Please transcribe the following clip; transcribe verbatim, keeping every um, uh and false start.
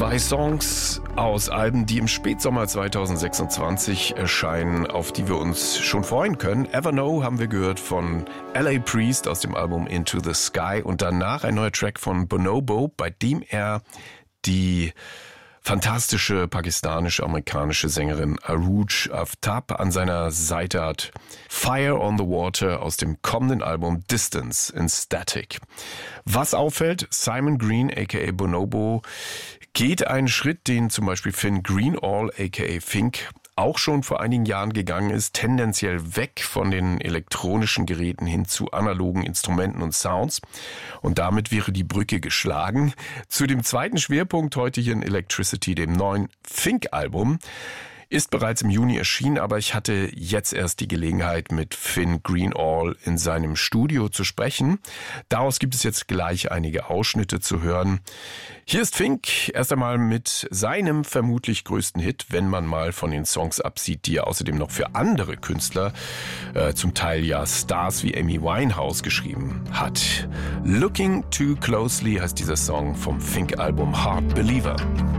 Zwei Songs aus Alben, die im Spätsommer zweitausendsechsundzwanzig erscheinen, auf die wir uns schon freuen können. Ever Know haben wir gehört von L A Priest aus dem Album Into the Sky und danach ein neuer Track von Bonobo, bei dem er die fantastische pakistanische-amerikanische Sängerin Arooj Aftab an seiner Seite hat. Fire on the Water aus dem kommenden Album Distance in Static. Was auffällt, Simon Green aka Bonobo geht einen Schritt, den zum Beispiel Finn Greenall aka Fink auch schon vor einigen Jahren gegangen ist, tendenziell weg von den elektronischen Geräten hin zu analogen Instrumenten und Sounds. Und damit wäre die Brücke geschlagen. Zu dem zweiten Schwerpunkt heute hier in Electricity, dem neuen Fink-Album. Ist bereits im Juni erschienen, aber ich hatte jetzt erst die Gelegenheit, mit Finn Greenall in seinem Studio zu sprechen. Daraus gibt es jetzt gleich einige Ausschnitte zu hören. Hier ist Fink erst einmal mit seinem vermutlich größten Hit, wenn man mal von den Songs absieht, die er außerdem noch für andere Künstler, äh, zum Teil ja Stars wie Amy Winehouse geschrieben hat. Looking Too Closely heißt dieser Song vom Fink-Album Hard Believer.